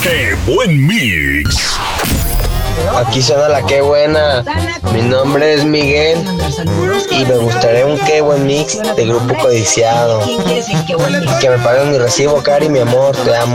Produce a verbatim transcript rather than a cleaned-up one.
¡Qué buen mix! Aquí suena la Qué Buena. Mi nombre es Miguel y me gustaría un Qué Buen Mix de Grupo Codiciado. Que me paguen mi recibo, Cari, mi amor, te amo.